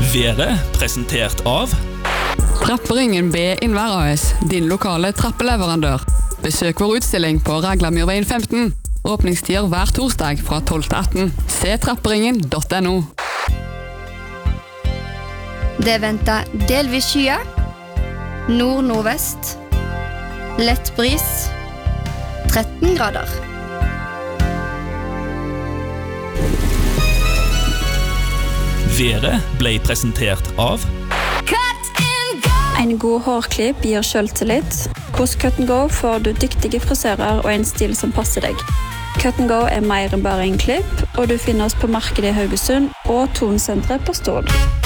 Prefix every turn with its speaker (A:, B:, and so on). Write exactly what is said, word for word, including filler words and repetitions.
A: Været presentert av
B: Trapperingen B Innvær A S, din lokale trappeleverandør. Besøk vår utstilling på Raglamyrveien femten. Åpningstider hver torsdag fra tolv til atten. Se trapperingen punktum no.
C: Det venter delvis skyer, nord-nordvest, lett bris, tretten grader.
A: Været ble presentert av
D: En god hårklipp gir selvtillit. Hos Cut and Go får du dyktige frisører og en stil som passer deg. Cut and Go er mer enn bare en klipp, og du finner oss på markedet i Haugesund og Tonsenteret på Stord.